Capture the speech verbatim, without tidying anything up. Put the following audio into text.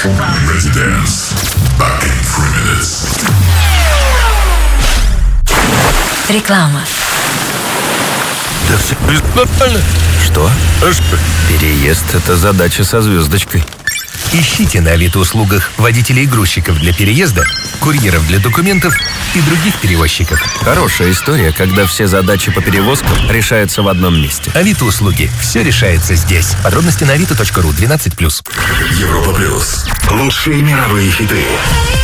Residence. Back in three minutes. Реклама. Да все нормально. Что? А что? Переезд — это задача со звездочкой. Ищите на Авито-услугах водителей и грузчиков для переезда, курьеров для документов и других перевозчиков. Хорошая история, когда все задачи по перевозкам решаются в одном месте. Авито-услуги. Все решается здесь. Подробности на авито точка ру. двенадцать плюс. Европа плюс. Лучшие мировые хиты.